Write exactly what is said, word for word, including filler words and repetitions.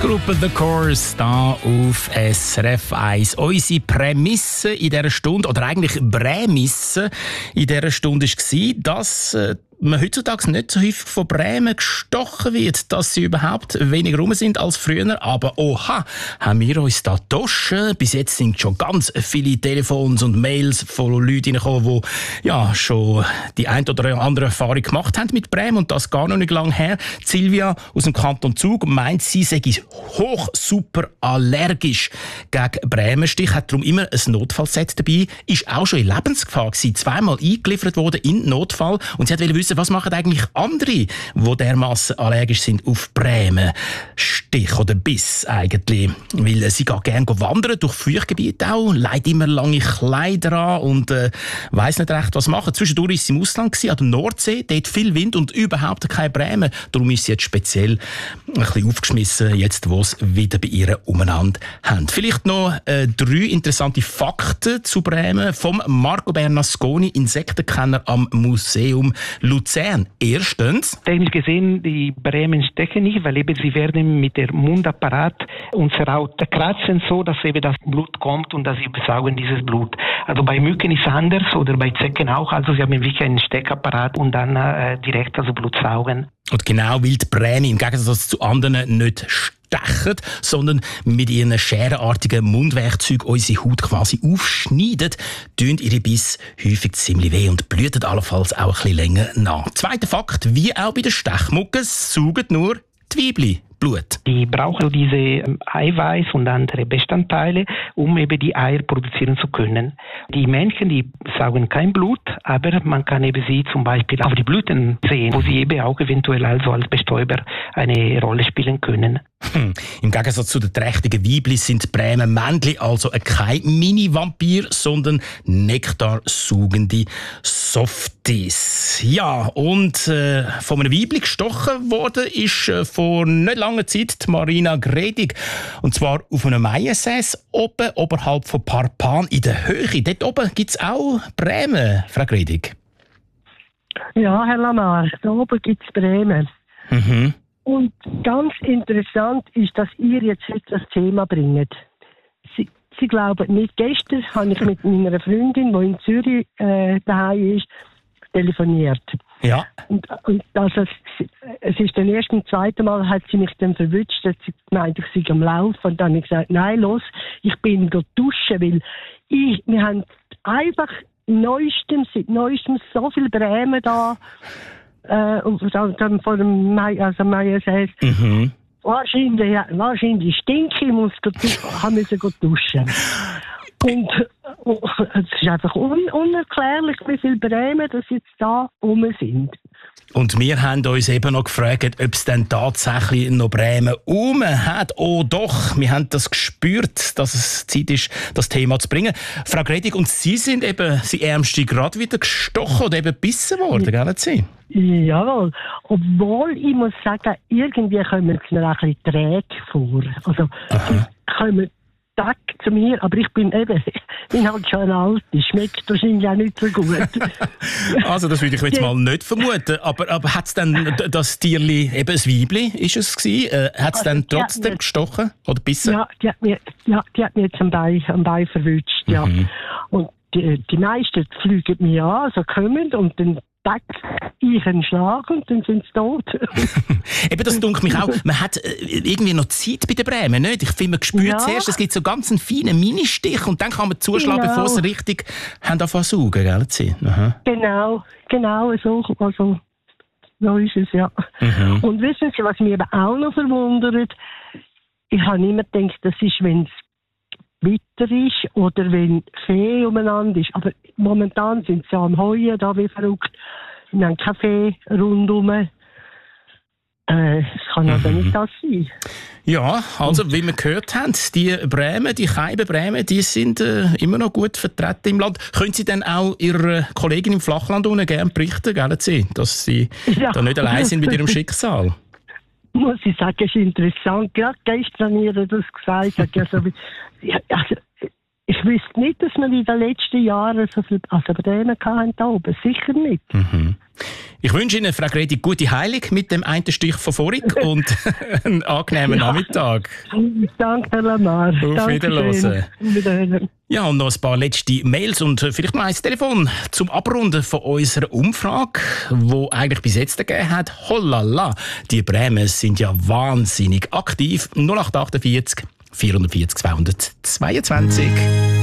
Gruppe The Course da auf S R F eins. Unsere Prämisse in dieser Stunde, oder eigentlich Prämisse in dieser Stunde war, dass äh, man heutzutage nicht so häufig von Bremen gestochen wird, dass sie überhaupt weniger rum sind als früher. Aber oha, haben wir uns da getauscht. Bis jetzt sind schon ganz viele Telefons und Mails von Leuten reingekommen, die ja, schon die ein oder andere Erfahrung gemacht haben mit Bremen und das gar noch nicht lange her. Silvia aus dem Kanton Zug meint, sie sei hoch super allergisch gegen Bremenstich, hat darum immer ein Notfallset dabei, ist auch schon in Lebensgefahr gewesen, zweimal eingeliefert worden in Notfall und sie wollte wissen, was machen eigentlich andere, die dermassen allergisch sind auf Bremenstich oder Biss eigentlich. Weil sie geht gerne wandern durch Feuchtgebiete auch, legt immer lange Kleider an und äh, weiss nicht recht, was machen. Zwischendurch war sie im Ausland gewesen, an der Nordsee, dort viel Wind und überhaupt keine Bremen. Darum ist sie jetzt speziell ein bisschen aufgeschmissen, jetzt wo es wieder bei ihr umeinander haben. Vielleicht noch äh, drei interessante Fakten zu Bremen vom Marco Bernasconi, Insektenkenner am Museum Luzern. Erstens. Technisch gesehen, die Bremen stechen nicht, weil eben sie werden mit dem Mundapparat unsere Haut kratzen, so dass eben das Blut kommt und dass sie besaugen dieses Blut. Also bei Mücken ist es anders oder bei Zecken auch. Also sie haben wirklich einen Steckapparat und dann äh, direkt das Blut saugen. Und genau weil die Bremen im Gegensatz zu anderen nicht stechen, sondern mit ihren scherenartigen Mundwerkzeugen unsere Haut quasi aufschneiden, tun ihre Biss häufig ziemlich weh und blüten allenfalls auch ein bisschen länger nach. Zweiter Fakt, wie auch bei den Stechmucken, saugen nur die Weibli Blut. Die brauchen diese Eiweiß und andere Bestandteile, um eben die Eier produzieren zu können. Die Männchen, die saugen kein Blut, aber man kann eben sie zum Beispiel auf die Blüten sehen, wo sie eben auch eventuell also als Bestäuber eine Rolle spielen können. Hm. Im Gegensatz zu den trächtigen Weibli sind Bremen Männchen also kein Mini-Vampir, sondern nektarsaugende Softies. Ja, und äh, von einem Weibli gestochen worden ist äh, vor nicht langer Zeit die Marina Gredig. Und zwar auf einem Maiensäß oben, oberhalb von Parpan in der Höhe. Dort oben gibt es auch Bremen, Frau Gredig. Ja, Herr Lamar, da oben gibt es Bremen. Mhm. Und ganz interessant ist, dass ihr jetzt das Thema bringt. Sie, Sie glauben nicht, gestern habe ich mit meiner Freundin, die in Zürich äh, daheim ist, telefoniert. Ja. Und, und also, es ist dann erst im zweiten Mal, hat sie mich dann verwünscht, dass sie gemeint, ich sei am Laufen. Und dann habe ich gesagt, nein, los, ich bin dort duschen, weil ich, wir haben einfach neuestem, seit neuestem so viel Bremen da. Äh, und dann vor dem Mai, also Mai heißt, mhm. wahrscheinlich, ja, wahrscheinlich stinke ich, muss haben müssen duschen. Und uh, es ist einfach un- unerklärlich, wie viele Bremen das jetzt da rum sind. Und wir haben uns eben noch gefragt, ob es denn tatsächlich noch Bremen rum hat. Oh doch, wir haben das gespürt, dass es Zeit ist, das Thema zu bringen. Frau Gredig, und Sie sind eben, Sie Ärmste, gerade wieder gestochen oder eben gebissen worden, gell Sie? Jawohl. Obwohl, ich muss sagen, irgendwie kommen es mir auch ein bisschen träge vor. Also, sie kommen Tag zu mir, aber ich bin eben, ich bin halt schon alt, die schmeckt wahrscheinlich auch nicht so gut. Also das würde ich jetzt mal nicht vermuten, aber, aber hat es dann das Tierli, eben ein Weibli ist es gewesen, äh, hat es also, dann trotzdem mir, gestochen oder gebissen? Ja, die hat mir, ja, die hat mir jetzt am Bein, am Bein verwünscht, ja. Mhm. Und die, die meisten fliegen mir an, so kommen und dann Tag, ich einen Schlag und dann sind sie tot. Eben, das dunkelt mich auch. Man hat äh, irgendwie noch Zeit bei den Bremen, nicht? Ich finde, man spürt ja. zuerst, es gibt so ganz einen feinen Ministich und dann kann man zuschlagen, genau. bevor sie richtig haben angefangen zu saugen, gell? Aha. Genau, genau so, also, so ist es, ja. Mhm. Und wissen Sie, was mich eben auch noch verwundert? Ich habe immer gedacht, das ist, wenn es Witter ist oder wenn Fee umeinander ist. Aber momentan sind sie am Heuen, da wie verrückt. Wir haben kein Fee rundum. Äh, es kann also mhm. nicht das sein. Ja, also wie wir gehört haben, die Bremen, die Keiben Bremen, die sind äh, immer noch gut vertreten im Land. Können Sie denn auch Ihrer Kollegin im Flachland unten gerne berichten, gell, Sie, dass Sie ja. da nicht allein sind mit Ihrem Schicksal? Muss ich sagen, ist interessant. Gerade gestern, ihr das gesagt hat, ja, so wie, ja, also, ich wüsste nicht, dass wir in den letzten Jahren so viele also Bremen hatten da oben. Sicher nicht. Mhm. Ich wünsche Ihnen, Frau Gredi, gute Heilung mit dem einen Stich von vorhin und einen angenehmen ja. Nachmittag. Danke, Herr Lamar. Auf Wiederhören. Wiederhören. Ja, und noch ein paar letzte Mails und vielleicht mal ein Telefon zum Abrunden von unserer Umfrage, die eigentlich bis jetzt gegeben hat. Hollala, die Bremen sind ja wahnsinnig aktiv. null acht acht vier vierundvierzig zweihundertzweiundzwanzig.